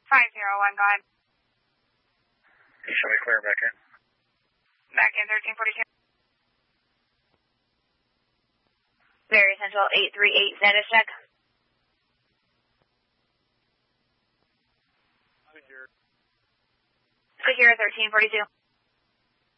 501, go ahead. Show me clear back in. Back in 1342. Very Central 838 status check. Secure 1342.